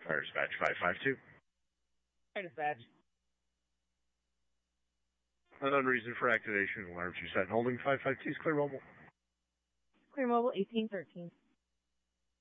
Fire dispatch 552. Fire dispatch. Unknown reason for activation. Alarms are set and holding. 552 is clear mobile. Clear mobile 1813.